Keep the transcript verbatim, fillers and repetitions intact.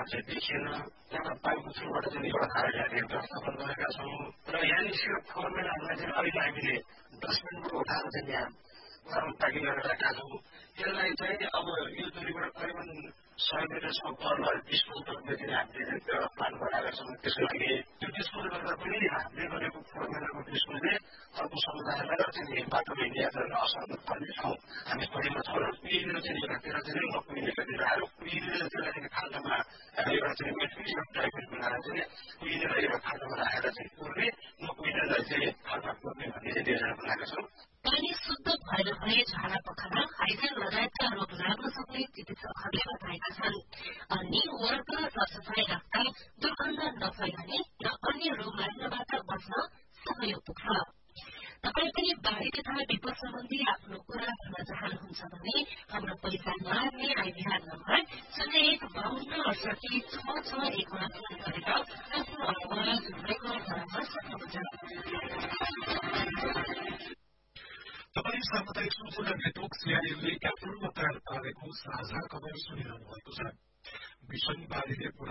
चाहिँ देखिएन। त्यहाँ पाइपको थ्रुबाट चाहिँ एउटा धाराले व्यवस्थापन गरेका छौँ र यहाँ निस्केको फोहोर मैलाहरूलाई चाहिँ अहिले हामीले डस्टबिनबाट उठाएर चाहिँ यहाँ घरमा प्याकिङ गरेर राखेका छौँ। त्यसलाई चाहिँ अब यो दूरीबाट करिबन सय मिटरसम्म पर डिस्पोज गर्ने चाहिँ हामीले एउटा प्लान बनाएका छौँ। त्यसको लागि त्यो डिस्पोज गर्दा पनि हामीले गरेको फोहोर मैलाको डिस्पोजले अर्को समुदायलाई र चाहिँ बाटो हिँड्नेहरूलाई असर पर्नेछौँ। हामी खोजीमा छौँ र कुहिएर चाहिँ एकातिर चाहिँ नकुहिने एकातिर आएर कुहिएर त्यसलाई चाहिँ खाल्टामा एउटा चाहिँ मेट्रिक ड्राइभर बनाएर चाहिँ कुहिएर एउटा खाल्टामा राखेर चाहिँ कुर्ने नकुहिनेलाई चाहिँ खाल्टा कुर्ने भन्ने चाहिँ योजना बनाएका छौँ। पानी शुद्ध भएर भने झाडा पखाला हाइजेन लगायतका रोग लाग्न सक्ने चिकित्सकहरूले बताएका छन्। अनि वरपर सरसफाई राख्दा दुर्गन्ध नफैलने र अन्य रोग लाग्नबाट बच्न सहयोग पुग्छ। तपाईँ पनि बाढ़ी तथा विपद सम्बन्धी आफ्नो कुरा भन्न चाहनुहुन्छ भने हाम्रो पैसा नलाग्ने आइबिआर नम्बर शून्य एक बाहन्न अडसठी छ छ एकमा फोन गरेर आफ्नो आवाज रेकर्ड गराउन सक्नुहुन्छ। तपाईँ सामुदायिक सूचना नेटवर्क सीआईएलले काठमाडौँमा तयार पारेको साझा खबर सुनिरहनु भएको छ। भीषण बाढ़ीले